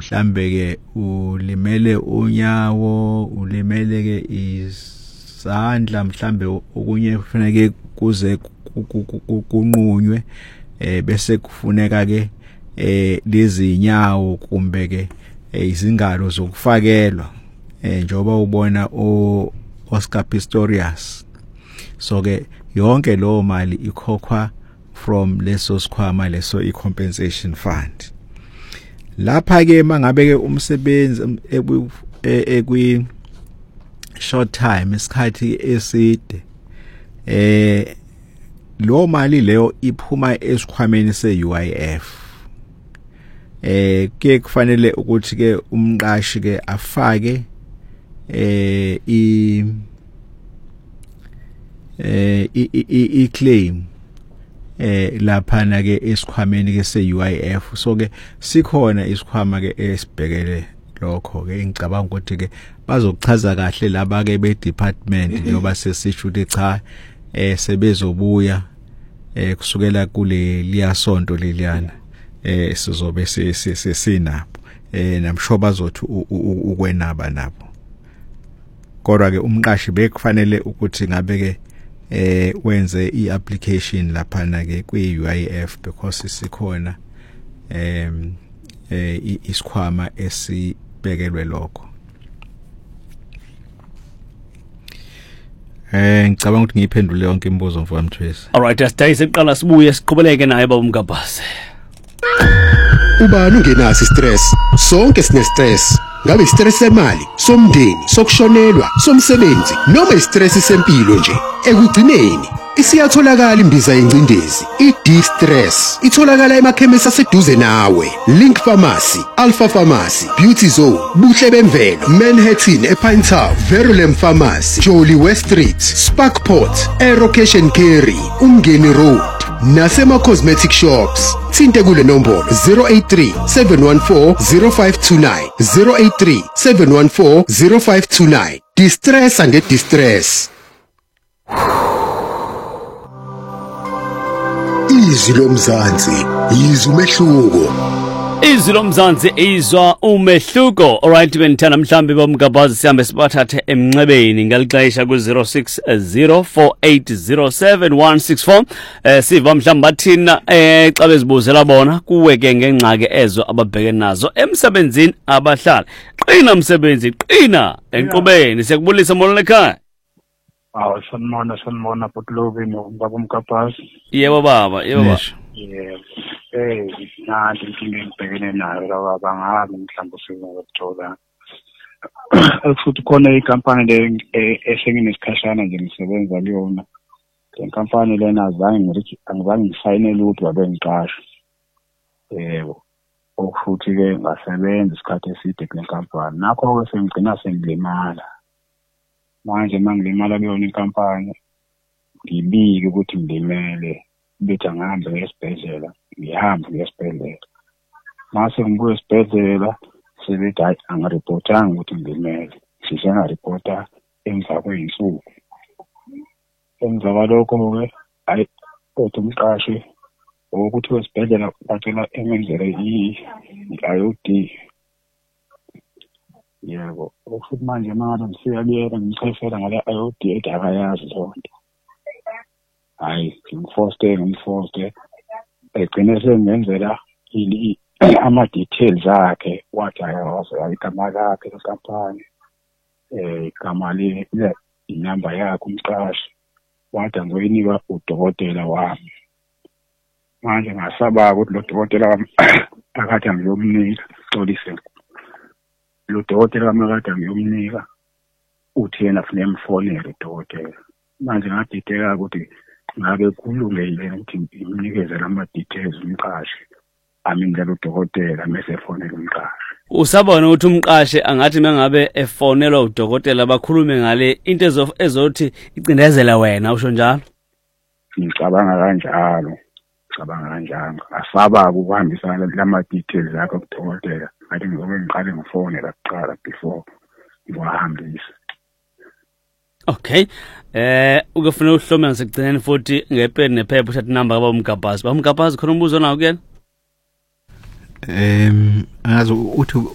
mhlambe ke ulimele unyawo, ulimele ke isandla, mhlambe okunye kufanele kuze kunqunywe, bese kufuneka ke lezi nyawo kumbe ke izingalo zokufakelwa, njoba ubona Oscar Pistorius. So ke yonke lo mali ikhokhwa from leso sikhwama leso i-compensation fund. Lapha ke mangabe ke umsebenzi ekwi short time, isikhathi eside, lo mali leyo iphuma esikhwameni se-UIF. Ke kufanele ukuthi ke umqashi ke afake i-claim lapha na ke esikhwameni ke se-UIF. So ke sikhona isikhwama ke esibhekele lokho ke. Ngicabanga ukuthi ke bazokuchaza kahle laba ke be-department yoba sesisho ukuthi cha sebezobuya kusukela kule liyasonto leliyana sizobe sinabo namsho bazothi ukwenaba nabo. Kodwa ke umqashi bekufanele ukuthi ngabe ke wenze i-application lapha na ke kwi-UIF because sikhona isikhwama esibekelwe lokho. Ngicabanga ukuthi ngiyiphendule yonke imibuzo mfowethu. All right, asidayise siqala sibuye siqhubeleke naye baba uMgabhazi. Ubani ungenaso stress? Sonke sine stress. Ngabe istress semali, somndeni, sokushonelwa, somsebenzi, noma istress sempilo nje. Ekugcineni isiyatholakala imbiza yencindezi, i-D-Stress. Itholakala emakhemisi aseduze nawe. Link Pharmacy, Alpha Pharmacy, Beauty Zone, Buhle Bemvelo, Manhattan ePine Town, Verulam Pharmacy, Jolly West Street, Sparkport, Aero Cash and Carry, Umgeni Road, nasema cosmetic shops. Thinte kule nombolo 083 714 0529 083 714 0529. Distress and distress. Izwi lomzansi, izwi umehluko. Izwi lomzansi izwa umehluko. Alright, benithanda mhlambi bomgabazi sihambe sibathathe emncebeni ngalixesha ku 0604807164. Siva mhlambi bathina xa bezibuzela bona kuwe ke ngengxaki ezo ababheke nazo emsebenzini abahlala. Qina msebenzi, qina enqubeni. Siyakubulisa molweni ekhaya. Sanibona Potlovi nobaba uMgabhazi. Yebo baba, yebo baba. Yebo. Nanti inkinga engibhekene nayo laba bangabi mhlawumbe sizokuthola. Futhi khona ikampani le esenginesikhashana nje ngisebenza kuyona. Le kampani lena angizange ngisayine lutho babengiqasha. Yebo. Futhi ke ngasebenza isikhathi eside kule kampani. Nakho ke sengigcina sengilimala. Manje mangilimala kuyona inkampani ngibike ukuthi ngilimele bethi angihambe esibhedlela. Ngihamba esibhedlela. Mase ngibuye esibhedlela sebethi hayi angirepotanga ukuthi ngilimele. Sisengarepota emva kweyinsuku. Emva kwalokho ke hayi kodwa umqashi ukuthi wesibhedlela bacela engenzele i-IOD. Yebo, futhi manje manje ngisiyabiyela ngichefela ngale IOD ethi akayazi zonke. Hayi, ngimfoste egcine sengenzela ama-details akhe wathi ayawazi igama lakhe lekampani, igama inamba yakhe umqashi wathi angizoyinika udokotela wami. Manje ngasaba ukuthi lo dokotela wami akathi angiyomnika xolise. Lo dokotela wami akathi angiyomnika uthi yena ufuna emfonele udokotela. Manje ngadideka ukuthi ngabe kulungile ukuthi imnikeze lama-details umqashi amindlela udokotela mese efonela umqashi. Usabona ukuthi umqashi angathi mengabe efonelwa udokotela bakhulume ngale into ezothi icindezela wena usho njalo? Ngicabanga kanjalo. Asaba ukuhambisana lama-details akho kudokotela. Ngathi ngizobe ngiqale ngifonela kuqala before ngiwahambise. Okay. Ukufuna uhlome ngasekugcineni futhi ngepeni nephepha uthatha inamba baba uMgabhazi. Baba uMgabhazi khona umbuzo nawo kuyena? Angazi uthi